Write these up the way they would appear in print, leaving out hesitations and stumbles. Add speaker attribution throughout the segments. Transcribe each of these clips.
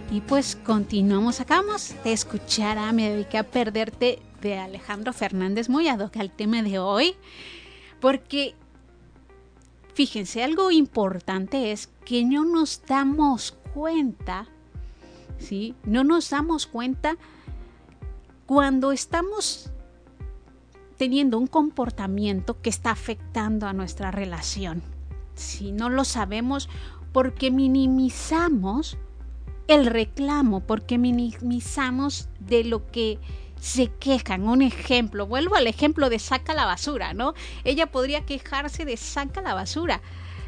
Speaker 1: Y pues continuamos, acabamos de escuchar a Me dediqué a perderte de Alejandro Fernández, muy ad hoc al tema de hoy, porque fíjense, algo importante es que no nos damos cuenta, ¿sí? No nos damos cuenta cuando estamos teniendo un comportamiento que está afectando a nuestra relación. Si no lo sabemos porque minimizamos el reclamo, porque minimizamos de lo que se quejan. Un ejemplo, vuelvo al ejemplo de saca la basura, ¿no? Ella podría quejarse de saca la basura.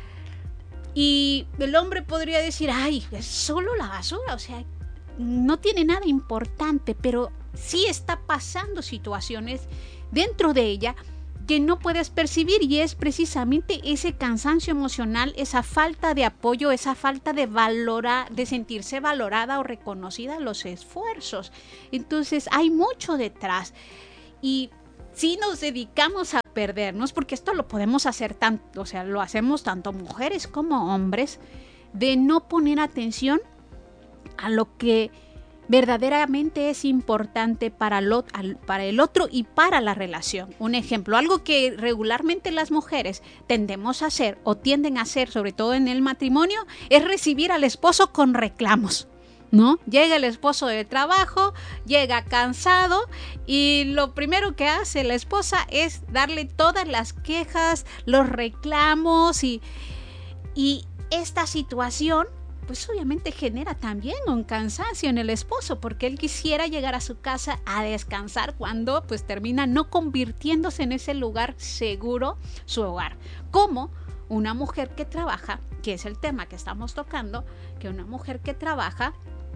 Speaker 1: Y el hombre podría decir, ay, es solo la basura, o sea, no tiene nada importante, pero sí está pasando situaciones dentro de ella que no puedes percibir, y es precisamente ese cansancio emocional, esa falta de apoyo, esa falta de valorar, de sentirse valorada o reconocida los esfuerzos. Entonces hay mucho detrás, y si nos dedicamos a perdernos, porque esto lo podemos hacer tanto, o sea, lo hacemos tanto mujeres como hombres, de no poner atención a lo que verdaderamente es importante para el otro y para la relación. Un ejemplo, algo que regularmente las mujeres tendemos a hacer o tienden a hacer, sobre todo en el matrimonio, es recibir al esposo con reclamos, ¿no? Llega el esposo del trabajo, llega cansado, y lo primero que hace la esposa es darle todas las quejas, los reclamos, y esta situación pues obviamente genera también un cansancio en el esposo, porque él quisiera llegar a su casa a descansar, cuando pues termina no convirtiéndose en ese lugar seguro su hogar. Como una mujer que trabaja, que es el tema que estamos tocando, que una mujer que trabaja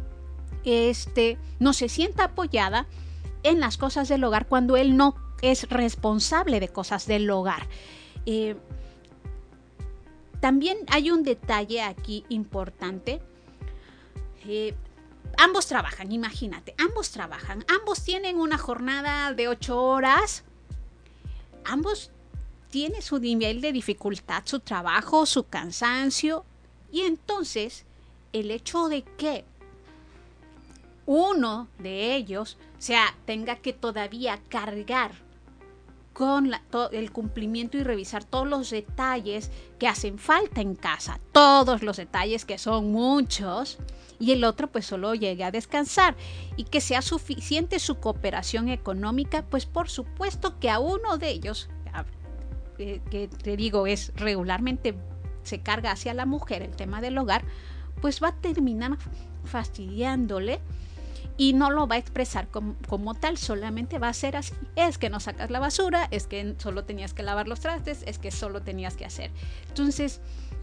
Speaker 1: no se sienta apoyada en las cosas del hogar cuando él no es responsable de cosas del hogar. También hay un detalle aquí importante. Ambos trabajan, imagínate, ambos tienen una jornada de 8 horas, ambos tienen su nivel de dificultad, su trabajo, su cansancio, y entonces el hecho de que uno de ellos tenga que todavía cargar con el cumplimiento y revisar todos los detalles que hacen falta en casa, todos los detalles, que son muchos, y el otro pues solo llegue a descansar, y que sea suficiente su cooperación económica, pues por supuesto que a uno de ellos, que te digo es regularmente se carga hacia la mujer el tema del hogar, pues va a terminar fastidiándole, y no lo va a expresar como tal, solamente va a ser así: es que no sacas la basura, es que solo tenías que lavar los trastes, es que solo tenías que hacer. Entonces,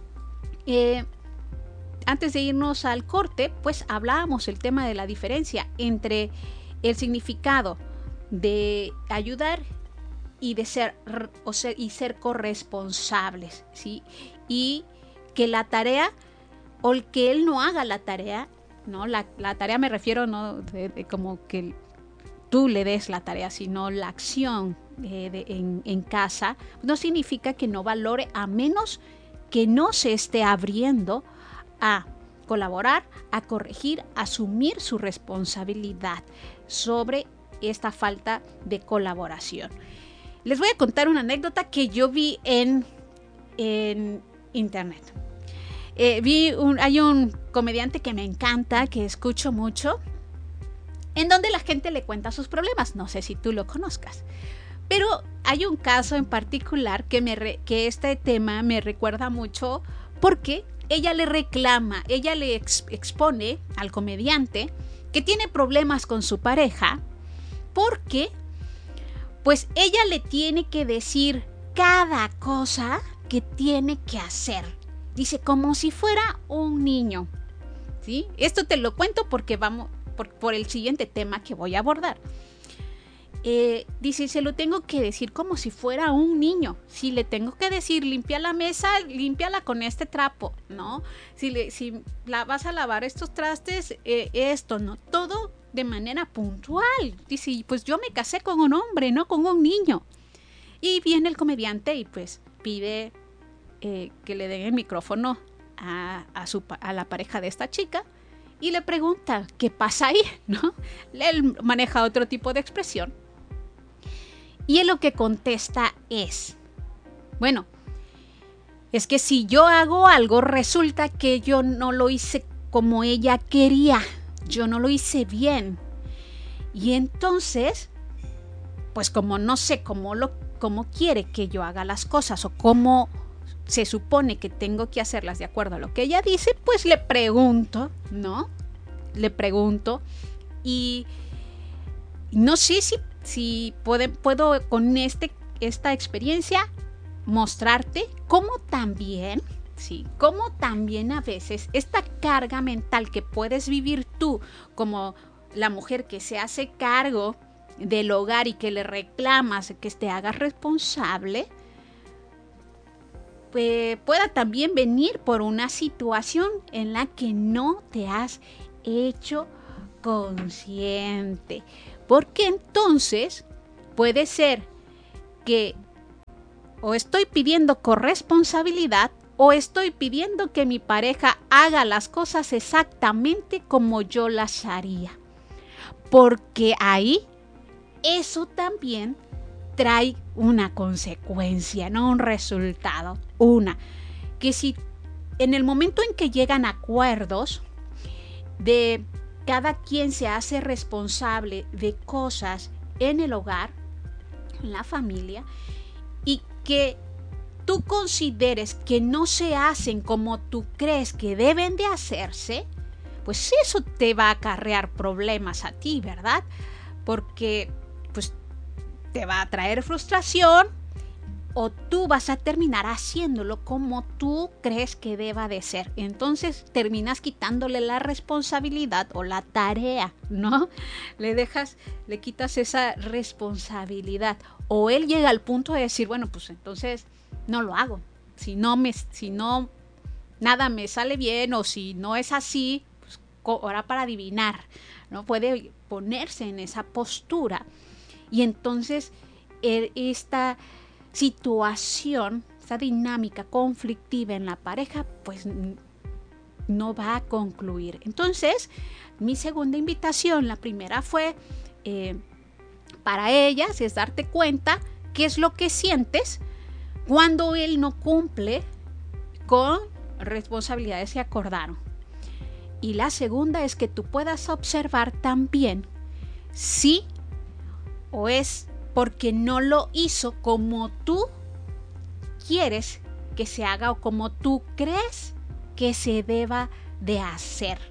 Speaker 1: antes de irnos al corte, pues hablábamos el tema de la diferencia entre el significado de ayudar y de ser corresponsables, ¿sí? Y que la tarea, o el que él no haga la tarea, ¿no? La tarea me refiero, no de como que tú le des la tarea, sino la acción en casa, no significa que no valore, a menos que no se esté abriendo a colaborar, a corregir, a asumir su responsabilidad sobre esta falta de colaboración. Les voy a contar una anécdota que yo vi en internet. Hay un comediante que me encanta, que escucho mucho, en donde la gente le cuenta sus problemas. No sé si tú lo conozcas, pero hay un caso en particular que este tema me recuerda mucho, porque ella le reclama, ella le expone al comediante que tiene problemas con su pareja, porque pues ella le tiene que decir cada cosa que tiene que hacer. Dice, como si fuera un niño, ¿sí? Esto te lo cuento porque vamos por el siguiente tema que voy a abordar. Dice, se lo tengo que decir como si fuera un niño. Si le tengo que decir, limpia la mesa, límpiala con este trapo, ¿no? Si la vas a lavar estos trastes, esto, ¿no? Todo de manera puntual. Dice, pues yo me casé con un hombre, no con un niño. Y viene el comediante y pues pide que le den el micrófono a la pareja de esta chica, y le pregunta, ¿qué pasa ahí? ¿No? Él maneja otro tipo de expresión. Y él lo que contesta es, bueno, es que si yo hago algo, resulta que yo no lo hice como ella quería, yo no lo hice bien. Y entonces, pues como no sé cómo quiere que yo haga las cosas o cómo se supone que tengo que hacerlas de acuerdo a lo que ella dice, pues le pregunto, ¿no? Le pregunto y no sé si puedo con esta experiencia mostrarte cómo también a veces esta carga mental que puedes vivir tú como la mujer que se hace cargo del hogar y que le reclamas que te hagas responsable, pueda también venir por una situación en la que no te has hecho consciente. Porque entonces puede ser que o estoy pidiendo corresponsabilidad o estoy pidiendo que mi pareja haga las cosas exactamente como yo las haría. Porque ahí eso también trae una consecuencia, no un resultado. Que si en el momento en que llegan acuerdos de cada quien se hace responsable de cosas en el hogar, en la familia, y que tú consideres que no se hacen como tú crees que deben de hacerse, pues eso te va a acarrear problemas a ti, ¿verdad? Porque pues te va a traer frustración o tú vas a terminar haciéndolo como tú crees que deba de ser. Entonces terminas quitándole la responsabilidad o la tarea, ¿no? Le quitas esa responsabilidad. O él llega al punto de decir, bueno, pues entonces no lo hago. Si no nada me sale bien o si no es así, pues ahora para adivinar, ¿no? Puede ponerse en esa postura. Y entonces esta situación, esta dinámica conflictiva en la pareja, pues no va a concluir. Entonces, mi segunda invitación, la primera fue para ellas, es darte cuenta qué es lo que sientes cuando él no cumple con responsabilidades que acordaron. Y la segunda es que tú puedas observar también si o es porque no lo hizo como tú quieres que se haga o como tú crees que se deba de hacer.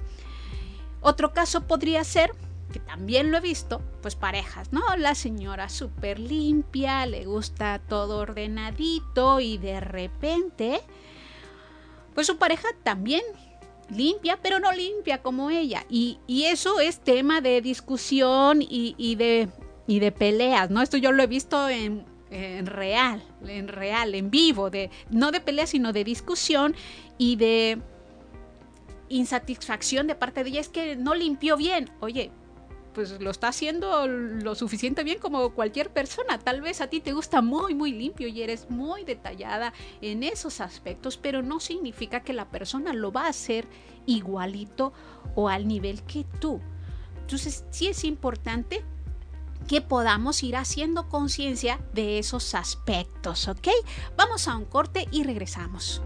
Speaker 1: Otro caso podría ser, que también lo he visto, pues parejas, ¿no? La señora súper limpia, le gusta todo ordenadito y de repente, pues su pareja también limpia, pero no limpia como ella. Y eso es tema de discusión y de peleas, ¿no? Esto yo lo he visto en real, en vivo, no de peleas, sino de discusión y de insatisfacción de parte de ella. Es que no limpió bien. Oye, pues lo está haciendo lo suficiente bien como cualquier persona. Tal vez a ti te gusta muy, muy limpio y eres muy detallada en esos aspectos, pero no significa que la persona lo va a hacer igualito o al nivel que tú. Entonces, sí es importante que podamos ir haciendo conciencia de esos aspectos, ¿ok? Vamos a un corte y regresamos.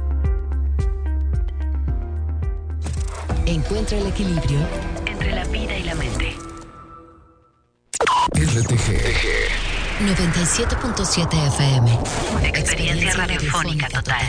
Speaker 2: Encuentra el equilibrio entre la vida y la mente. RTG 97.7 FM. Experiencia radiofónica total.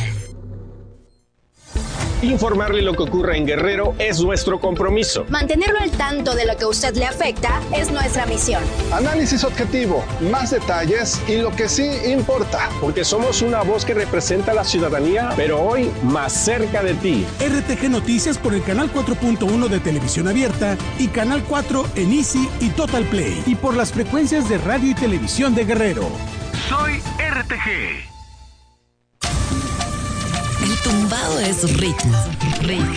Speaker 3: Informarle lo que ocurre en Guerrero es nuestro compromiso.
Speaker 4: Mantenerlo al tanto de lo que a usted le afecta es nuestra misión.
Speaker 5: Análisis objetivo, más detalles y lo que sí importa.
Speaker 3: Porque somos una voz que representa a la ciudadanía, pero hoy más cerca de ti.
Speaker 6: RTG Noticias por el canal 4.1 de Televisión Abierta y canal 4 en Easy y Total Play. Y por las frecuencias de radio y televisión de Guerrero.
Speaker 7: Soy RTG.
Speaker 2: El tumbado es ritmo.